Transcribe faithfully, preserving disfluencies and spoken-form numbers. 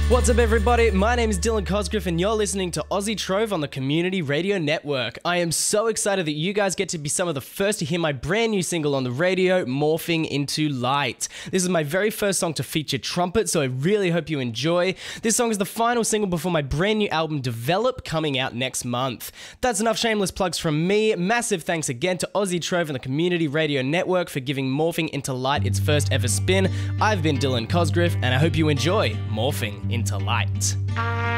What's up, everybody? My name is Dylan Cosgriff, and you're listening to Aussie Trove on the Community Radio Network. I am so excited that you guys get to be some of the first to hear my brand new single on the radio, Morphing Into Light. This is my very first song to feature trumpet, so I really hope you enjoy. This song is the final single before my brand new album, Develop, coming out next month. That's enough shameless plugs from me. Massive thanks again to Aussie Trove and the Community Radio Network for giving Morphing Into Light its first ever spin. I've been Dylan Cosgriff, and I hope you enjoy Morphing Into Light.